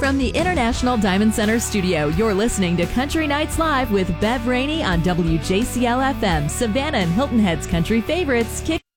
From the International Diamond Center studio, you're listening to Country Nights Live with Bev Rainey on WJCL FM, Savannah and Hilton Head's country favorites.